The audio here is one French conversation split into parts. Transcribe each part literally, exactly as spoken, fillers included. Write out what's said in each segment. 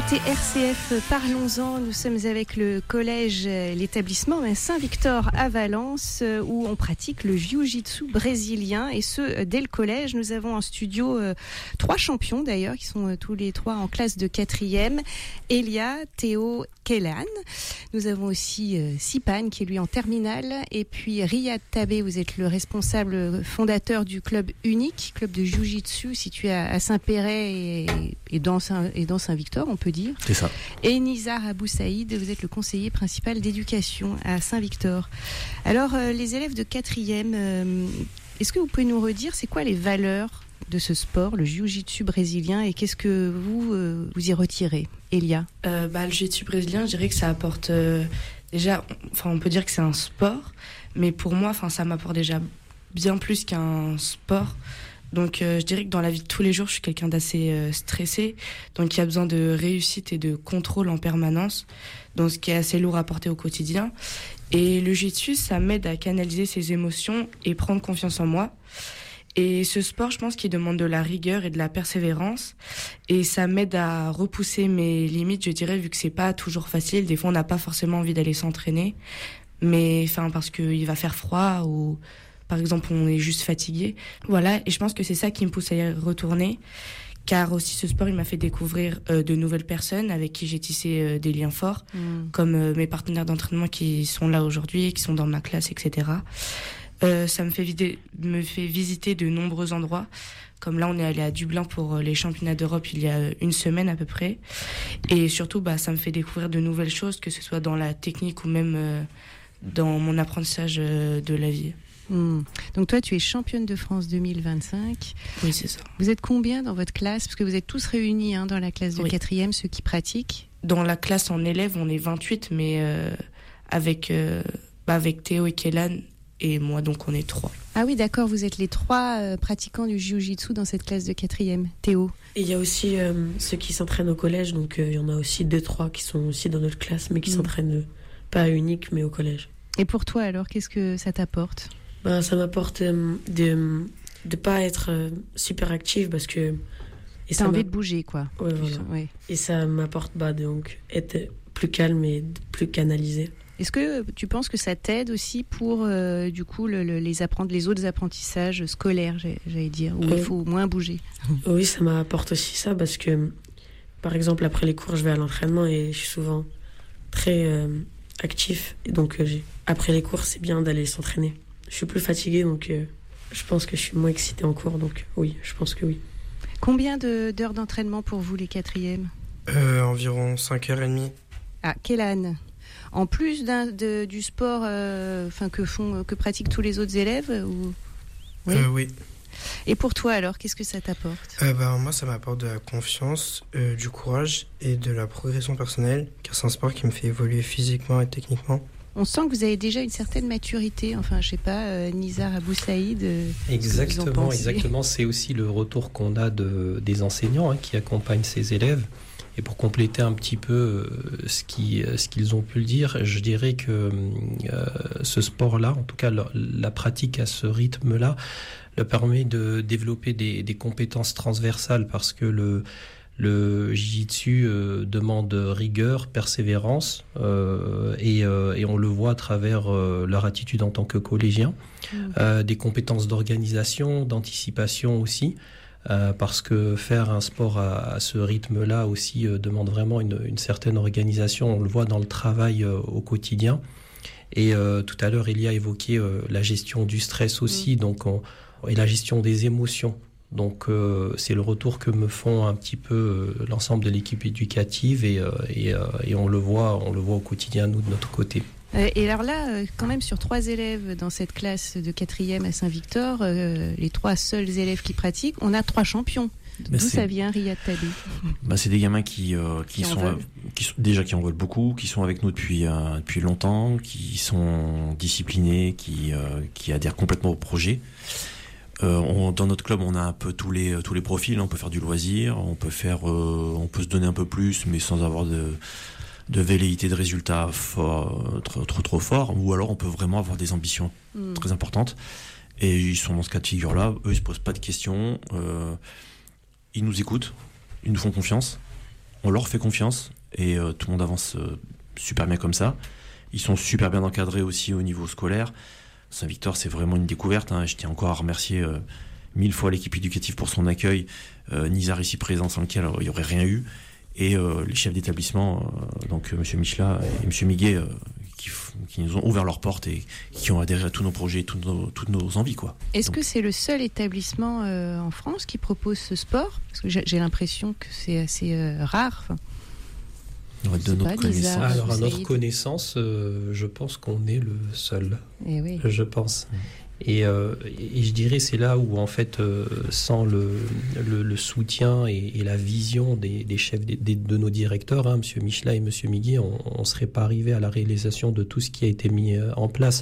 écoutez R C F, parlons-en. Nous sommes avec le collège, l'établissement Saint-Victor à Valence, où on pratique le jiu-jitsu brésilien, et ce, dès le collège. Nous avons en studio euh, trois champions d'ailleurs, qui sont euh, tous les trois en classe de quatrième. Elia, Théo, Kélan. Nous avons aussi euh, Sipan, qui est lui en terminale, et puis Riyad Tabé, vous êtes le responsable fondateur du club unique, club de jiu-jitsu situé à, à Saint-Péret et, et dans Saint, et dans Saint-Victor, on peut dire. C'est ça. Et Nizar Abou Saïd, vous êtes le conseiller principal d'éducation à Saint-Victor. Alors, euh, les élèves de quatrième, euh, est-ce que vous pouvez nous redire, c'est quoi les valeurs de ce sport, le jiu-jitsu brésilien, et qu'est-ce que vous, euh, vous y retirez, Elia? euh, bah, Le jiu-jitsu brésilien, je dirais que ça apporte euh, déjà, enfin, on peut dire que c'est un sport, mais pour moi, enfin, ça m'apporte déjà bien plus qu'un sport. Donc euh, je dirais que dans la vie de tous les jours, je suis quelqu'un d'assez euh, stressé, donc il y a besoin de réussite et de contrôle en permanence, donc ce qui est assez lourd à porter au quotidien. Et le jiu-jitsu, ça m'aide à canaliser ses émotions et prendre confiance en moi. Et ce sport, je pense qu'il demande de la rigueur et de la persévérance, et ça m'aide à repousser mes limites, je dirais, vu que c'est pas toujours facile. Des fois, on n'a pas forcément envie d'aller s'entraîner, mais enfin parce qu'il va faire froid ou par exemple, on est juste fatigué. Voilà, et je pense que c'est ça qui me pousse à y retourner, car aussi ce sport, il m'a fait découvrir euh, de nouvelles personnes avec qui j'ai tissé euh, des liens forts, mmh. comme euh, mes partenaires d'entraînement qui sont là aujourd'hui, qui sont dans ma classe, et cetera. Euh, ça me fait, vider, me fait visiter de nombreux endroits, comme là, on est allé à Dublin pour les championnats d'Europe il y a une semaine à peu près. Et surtout, bah, ça me fait découvrir de nouvelles choses, que ce soit dans la technique ou même euh, dans mon apprentissage euh, de la vie. Mmh. Donc toi, tu es championne de France deux mille vingt-cinq. Oui, c'est ça. Vous êtes combien dans votre classe? Parce que vous êtes tous réunis hein, dans la classe de oui. quatrième, ceux qui pratiquent. Dans la classe en élèves, on est vingt-huit, mais euh, avec, euh, bah, avec Théo et Kélan et moi, donc on est trois. Ah oui, d'accord, vous êtes les trois euh, pratiquants du jiu-jitsu dans cette classe de quatrième. Théo? Et il y a aussi euh, ceux qui s'entraînent au collège, donc euh, il y en a aussi deux, trois qui sont aussi dans notre classe, mais qui mmh. s'entraînent euh, pas à unique, mais au collège. Et pour toi alors, qu'est-ce que ça t'apporte? Ben, ça m'apporte euh, de ne pas être euh, super active parce que... Et T'as envie de bouger, quoi. Ouais, voilà. Ouais. Et ça m'apporte bah, donc être plus calme et plus canalisé. Est-ce que tu penses que ça t'aide aussi pour, euh, du coup, le, le, les, apprendre, les autres apprentissages scolaires, j'allais dire, où euh, il faut moins bouger? Oui, ça m'apporte aussi ça parce que, par exemple, après les cours, je vais à l'entraînement et je suis souvent très euh, actif. Et donc, euh, j'ai... après les cours, c'est bien d'aller s'entraîner. Je suis plus fatiguée, donc euh, je pense que je suis moins excitée en cours, donc oui, je pense que oui. Combien de, d'heures d'entraînement pour vous, les quatrièmes? euh, Environ cinq heures trente. Ah, Kélan, en plus d'un, de, du sport euh, que, font, que pratiquent tous les autres élèves ou... Oui. Euh, oui. Et pour toi, alors, qu'est-ce que ça t'apporte? euh, bah, Moi, ça m'apporte de la confiance, euh, du courage et de la progression personnelle, car c'est un sport qui me fait évoluer physiquement et techniquement. On sent que vous avez déjà une certaine maturité, enfin je sais pas, euh, Nizar Abou Saïd. Euh, exactement, exactement. C'est aussi le retour qu'on a de, des enseignants hein, qui accompagnent ces élèves. Et pour compléter un petit peu euh, ce, qui, ce qu'ils ont pu le dire, je dirais que euh, ce sport-là, en tout cas la, la pratique à ce rythme-là, leur permet de développer des, des compétences transversales parce que le Le jiu-jitsu euh, demande rigueur, persévérance, euh, et, euh, et on le voit à travers euh, leur attitude en tant que collégiens. Mmh. Euh, des compétences d'organisation, d'anticipation aussi, euh, parce que faire un sport à, à ce rythme-là aussi euh, demande vraiment une, une certaine organisation. On le voit dans le travail euh, au quotidien. Et euh, tout à l'heure, il y a évoqué euh, la gestion du stress aussi, mmh. donc on, et la gestion des émotions. Donc euh, c'est le retour que me font un petit peu euh, l'ensemble de l'équipe éducative et, euh, et, euh, et on le voit, on le voit au quotidien nous de notre côté. Euh, et alors là, euh, quand même sur trois élèves dans cette classe de quatrième à Saint-Victor, euh, les trois seuls élèves qui pratiquent, on a trois champions. D'où bah ça vient, Riyad Tabé? Bah c'est des gamins qui euh, qui, qui sont euh, qui sont déjà qui en veulent beaucoup, qui sont avec nous depuis euh, depuis longtemps, qui sont disciplinés, qui euh, qui adhèrent complètement au projet. Euh, on, dans notre club, on a un peu tous les tous les profils. On peut faire du loisir, on peut faire, euh, on peut se donner un peu plus, mais sans avoir de de velléité de résultats fort, trop, trop trop forts. Ou alors, on peut vraiment avoir des ambitions mmh. très importantes. Et ils sont dans ce cas de figure-là. Eux, ils se posent pas de questions. Euh, ils nous écoutent, ils nous font confiance. on leur fait confiance et euh, tout le monde avance euh, super bien comme ça. Ils sont super bien encadrés aussi au niveau scolaire. Saint-Victor, c'est vraiment une découverte. Hein. Je tiens encore à remercier euh, mille fois l'équipe éducative pour son accueil. Euh, Nizar ici présent, sans lequel il n'y aurait rien eu. Et euh, les chefs d'établissement, euh, donc euh, M. Michela et M. Miguet, euh, qui, qui nous ont ouvert leurs portes et qui ont adhéré à tous nos projets, toutes nos, toutes nos envies, quoi. Est-ce donc, que c'est le seul établissement euh, en France qui propose ce sport ? Parce que j'ai, j'ai l'impression que c'est assez euh, rare. Enfin, de notre pas, connaissance. Nizar, Alors, à Saïd. notre connaissance, euh, je pense qu'on est le seul. Eh oui. Je pense. Et, euh, et je dirais c'est là où en fait euh, sans le, le, le soutien et, et la vision des, des chefs des, des, de nos directeurs, hein, M. Michela et M. Miguet, on ne serait pas arrivé à la réalisation de tout ce qui a été mis en place.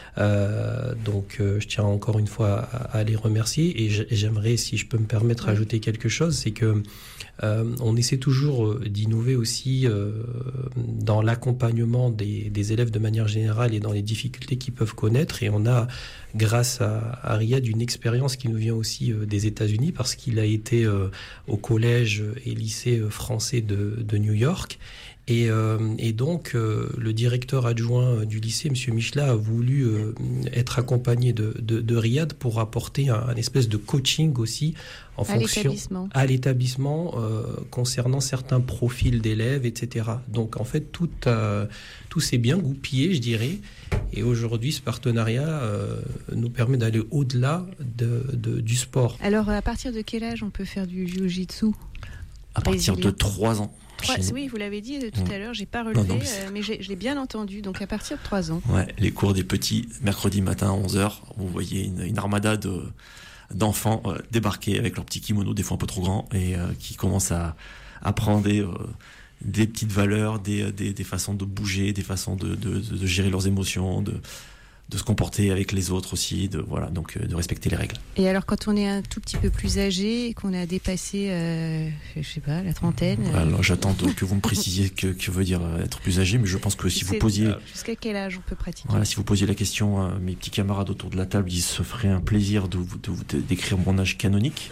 Euh, donc euh, je tiens encore une fois à, à les remercier et j'aimerais, si je peux me permettre, Oui. ajouter quelque chose, c'est que euh, on essaie toujours d'innover aussi euh, dans l'accompagnement des, des élèves de manière générale et dans les difficultés qu'ils peuvent connaître, et on a grâce à, à Riyad une expérience qui nous vient aussi euh, des États-Unis, parce qu'il a été euh, au collège et lycée français de, de New York. Et, euh, et donc, euh, le directeur adjoint du lycée, M. Michela, a voulu euh, être accompagné de, de, de Riyad pour apporter un, un espèce de coaching aussi en À fonction l'établissement. à l'établissement euh, concernant certains profils d'élèves, et cetera. Donc, en fait, tout, euh, tout s'est bien goupillé, je dirais. Et aujourd'hui, ce partenariat euh, nous permet d'aller au-delà de, de, du sport. Alors, à partir de quel âge on peut faire du jiu-jitsu ? À partir de trois ans. Trois, oui, vous l'avez dit tout Mmh. à l'heure, j'ai pas relevé, Non, non, euh, mais j'ai, je l'ai bien entendu. Donc, à partir de trois ans. Ouais, les cours des petits, mercredi matin à onze heures, vous voyez une, une armada de, d'enfants euh, débarquer avec leurs petits kimonos, des fois un peu trop grands, et euh, qui commencent à apprendre des, euh, des petites valeurs, des, des, des façons de bouger, des façons de, de, de gérer leurs émotions, de, de se comporter avec les autres aussi, de, voilà, donc euh, de respecter les règles. Et alors, quand on est un tout petit peu plus âgé, qu'on a dépassé, euh, je sais pas, la trentaine. euh, Alors j'attends de- que vous me précisiez que, que veut dire euh, être plus âgé, mais je pense que si vous c'est- posiez... Jusqu'à quel âge on peut pratiquer ? Voilà, si vous posiez la question à mes petits camarades autour de la table, ils se feraient un plaisir de vous de, de, d'écrire mon âge canonique.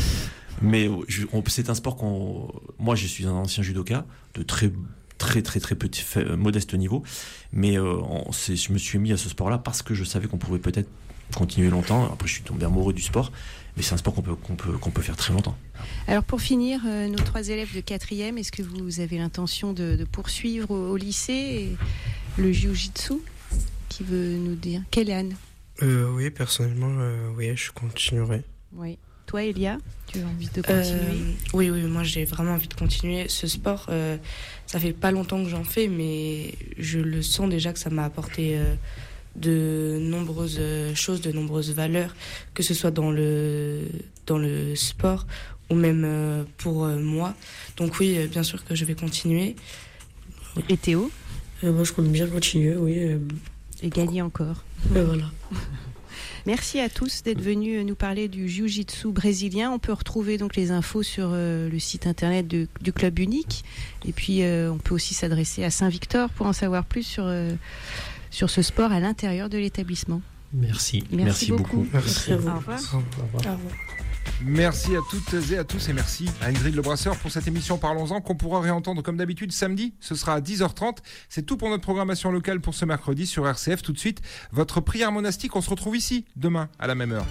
Mais je, on, c'est un sport qu'on... Moi, je suis un ancien judoka de très très très très petit, fait, euh, modeste niveau, mais euh, on, c'est, je me suis mis à ce sport-là parce que je savais qu'on pouvait peut-être continuer longtemps. Après, je suis tombé amoureux du sport, mais c'est un sport qu'on peut qu'on peut qu'on peut faire très longtemps. Alors, pour finir, euh, nos trois élèves de quatrième, est-ce que vous avez l'intention de, de poursuivre au, au lycée et le jiu-jitsu ? Qui veut nous dire ? Kélan ? Euh, oui, personnellement, euh, oui, je continuerai. Oui. Toi, Elia, tu as envie de Euh, continuer ? oui, oui, moi j'ai vraiment envie de continuer. Ce sport, euh, ça fait pas longtemps que j'en fais, mais je le sens déjà que ça m'a apporté euh, de nombreuses choses, de nombreuses valeurs, que ce soit dans le, dans le sport ou même euh, pour euh, moi. Donc oui, euh, bien sûr que je vais continuer. Et Théo ? Euh, moi, je compte bien continuer, oui. euh, Et gagner encore. euh, voilà. Merci à tous d'être venus nous parler du jiu-jitsu brésilien. On peut retrouver donc les infos sur euh, le site internet de, du Club Unique. Et puis, euh, on peut aussi s'adresser à Saint-Victor pour en savoir plus sur, euh, sur ce sport à l'intérieur de l'établissement. Merci. Merci, Merci beaucoup. beaucoup. Merci. à vous. Au revoir. Au revoir. Au revoir. Merci à toutes et à tous et merci à Ingrid Lebrasseur pour cette émission Parlons-en qu'on pourra réentendre comme d'habitude samedi. Ce sera à dix heures trente. C'est tout pour notre programmation locale pour ce mercredi sur R C F. Tout de suite, votre prière monastique. On se retrouve ici demain à la même heure.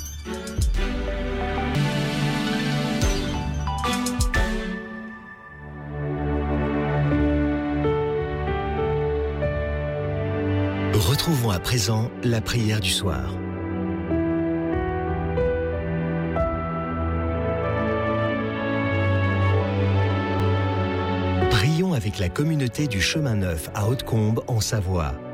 Retrouvons à présent la prière du soir. Prions avec la communauté du Chemin Neuf à Hautecombe en Savoie.